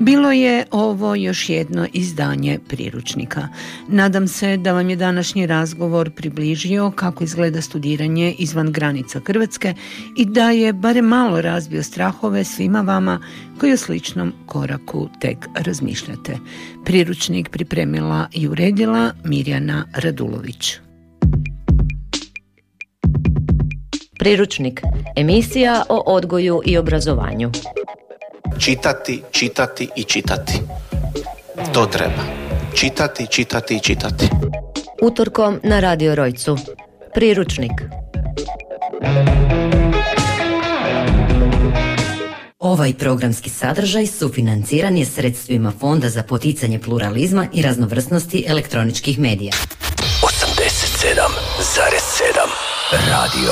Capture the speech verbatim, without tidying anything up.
Bilo je ovo još jedno izdanje priručnika. Nadam se da vam je današnji razgovor približio kako izgleda studiranje izvan granica Hrvatske i da je barem malo razbio strahove svima vama koji o sličnom koraku tek razmišljate. Priručnik pripremila i uredila Mirjana Radulović. Priručnik, emisija o odgoju i obrazovanju. Čitati, čitati i čitati. To treba. Čitati, čitati i čitati. Utorkom na Radio Rojcu. Priručnik. Ovaj programski sadržaj sufinanciran je sredstvima Fonda za poticanje pluralizma i raznovrsnosti elektroničkih medija. osamdeset sedam zarez sedam Radio